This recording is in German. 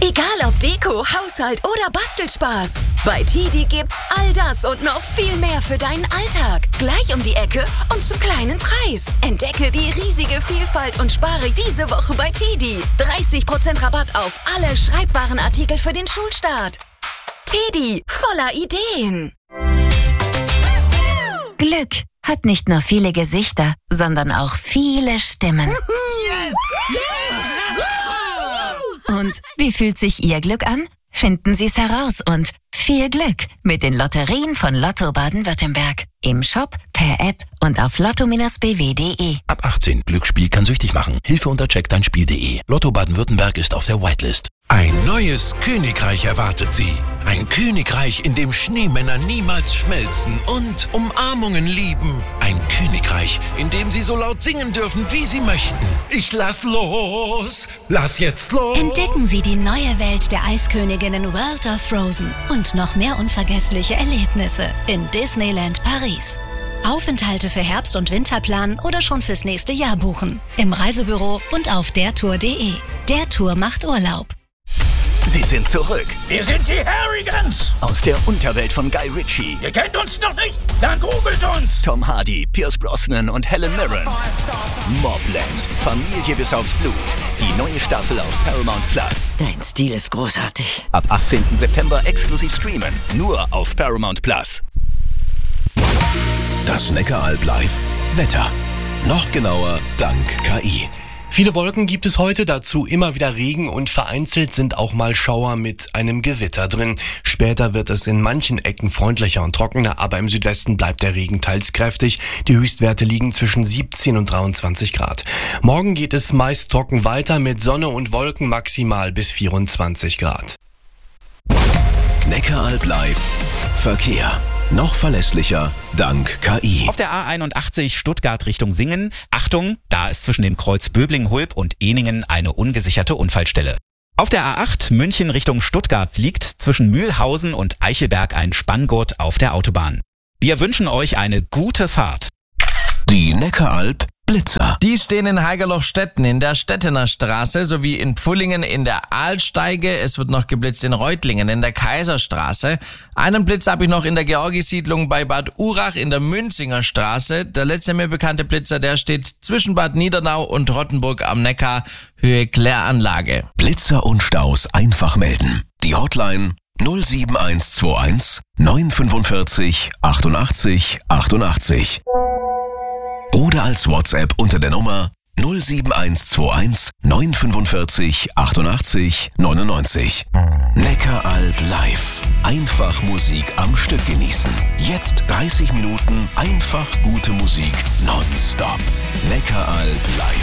Egal ob Deko, Haushalt oder Bastelspaß. Bei TIDI gibt's all das und noch viel mehr für deinen Alltag. Gleich um die Ecke und zum kleinen Preis. Entdecke die riesige Vielfalt und spare diese Woche bei TIDI. 30% Rabatt auf alle Schreibwarenartikel für den Schulstart. TIDI, voller Ideen. Glück hat nicht nur viele Gesichter, sondern auch viele Stimmen. Yes! Und wie fühlt sich Ihr Glück an? Finden Sie es heraus und viel Glück mit den Lotterien von Lotto Baden-Württemberg. Im Shop, per App und auf lotto-bw.de. Ab 18. Glücksspiel kann süchtig machen. Hilfe unter checkdeinspiel.de. Lotto Baden-Württemberg ist auf der Whitelist. Ein neues Königreich erwartet Sie. Ein Königreich, in dem Schneemänner niemals schmelzen und Umarmungen lieben. Ein Königreich, in dem Sie so laut singen dürfen, wie Sie möchten. Ich lass los! Lass jetzt los! Entdecken Sie die neue Welt der Eisköniginnen World of Frozen und noch mehr unvergessliche Erlebnisse in Disneyland Paris. Aufenthalte für Herbst- und Winterplan oder schon fürs nächste Jahr buchen. Im Reisebüro und auf dertour.de. Der Tour macht Urlaub. Sie sind zurück. Wir sind die Harrigans. Aus der Unterwelt von Guy Ritchie. Ihr kennt uns noch nicht? Dann googelt uns. Tom Hardy, Pierce Brosnan und Helen Mirren. Mobland. Familie bis aufs Blut. Die neue Staffel auf Paramount Plus. Dein Stil ist großartig. Ab 18. September exklusiv streamen. Nur auf Paramount Plus. Das Neckaralb live. Wetter. Noch genauer dank KI. Viele Wolken gibt es heute, dazu immer wieder Regen und vereinzelt sind auch mal Schauer mit einem Gewitter drin. Später wird es in manchen Ecken freundlicher und trockener, aber im Südwesten bleibt der Regen teils kräftig. Die Höchstwerte liegen zwischen 17 und 23 Grad. Morgen geht es meist trocken weiter mit Sonne und Wolken maximal bis 24 Grad. Neckaralb live. Verkehr. Noch verlässlicher dank KI. Auf der A81 Stuttgart Richtung Singen. Achtung, da ist zwischen dem Kreuz Böblingen-Hulb und Ehningen eine ungesicherte Unfallstelle. Auf der A8 München Richtung Stuttgart liegt zwischen Mühlhausen und Eichelberg ein Spanngurt auf der Autobahn. Wir wünschen euch eine gute Fahrt. Die Neckaralb Blitzer. Die stehen in Haigerlochstetten in der Stettener Straße sowie in Pfullingen in der Aalsteige. Es wird noch geblitzt in Reutlingen in der Kaiserstraße. Einen Blitz habe ich noch in der Georgisiedlung bei Bad Urach in der Münzinger Straße. Der letzte mir bekannte Blitzer, der steht zwischen Bad Niedernau und Rottenburg am Neckar, Höhe Kläranlage. Blitzer und Staus einfach melden. Die Hotline 07121 945 88 88. Oder als WhatsApp unter der Nummer 07121 945 88 99. Neckaralb live. Einfach Musik am Stück genießen. Jetzt 30 Minuten einfach gute Musik nonstop. Neckaralb live.